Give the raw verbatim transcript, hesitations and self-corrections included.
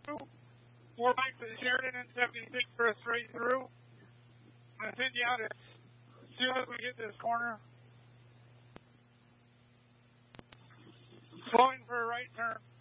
Four bikes at Sheridan and seventy-six for a straight through. I'm going to send you out as soon as we get this corner. Slowing for a right turn.